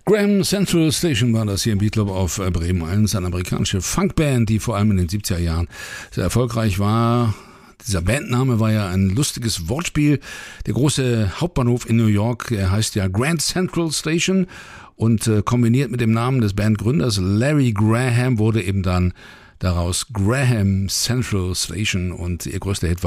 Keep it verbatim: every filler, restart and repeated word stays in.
Graham Central Station war das hier im Beatclub auf Bremen eins, eine amerikanische Funkband, die vor allem in den siebziger Jahren sehr erfolgreich war. Dieser Bandname war ja ein lustiges Wortspiel. Der große Hauptbahnhof in New York, er heißt ja Grand Central Station und äh, kombiniert mit dem Namen des Bandgründers Larry Graham wurde eben dann daraus Graham Central Station und ihr größter Hit war